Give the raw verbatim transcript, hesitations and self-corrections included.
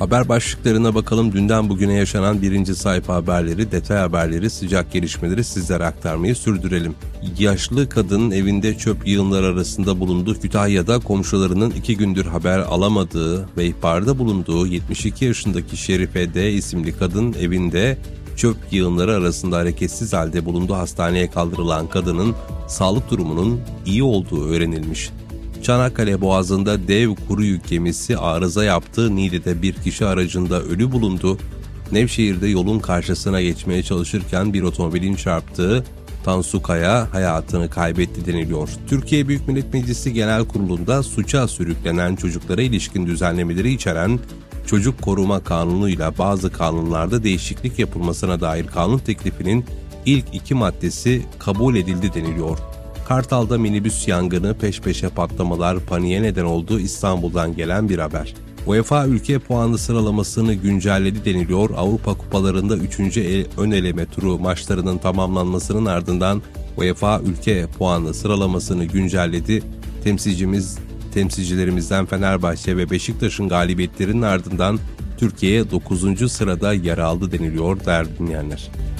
Haber başlıklarına bakalım. Dünden bugüne yaşanan birinci sayfa haberleri, detay haberleri, sıcak gelişmeleri sizlere aktarmayı sürdürelim. Yaşlı kadının evinde çöp yığınları arasında bulunduğu Kütahya'da komşularının iki gündür haber alamadığı ve ihbarda bulunduğu yetmiş iki yaşındaki Şerife D isimli kadın evinde çöp yığınları arasında hareketsiz halde bulunduğu hastaneye kaldırılan kadının sağlık durumunun iyi olduğu öğrenilmiş. Çanakkale Boğazı'nda dev kuru yük gemisi arıza yaptı. Niğde'de bir kişi aracında ölü bulundu. Nevşehir'de yolun karşısına geçmeye çalışırken bir otomobilin çarptığı Tansu Kaya hayatını kaybetti deniliyor. Türkiye Büyük Millet Meclisi Genel Kurulu'nda suça sürüklenen çocuklara ilişkin düzenlemeleri içeren Çocuk Koruma Kanunu'yla bazı kanunlarda değişiklik yapılmasına dair kanun teklifinin ilk iki maddesi kabul edildi deniliyor. Kartal'da minibüs yangını, peş peşe patlamalar, paniğe neden oldu. İstanbul'dan gelen bir haber. UEFA ülke puanı sıralamasını güncelledi deniliyor. Avrupa kupalarında üçüncü ön eleme turu maçlarının tamamlanmasının ardından UEFA ülke puanı sıralamasını güncelledi. Temsilcimiz, temsilcilerimizden Fenerbahçe ve Beşiktaş'ın galibiyetlerinin ardından Türkiye dokuzuncu sırada yer aldı deniliyor değerli dinleyenler.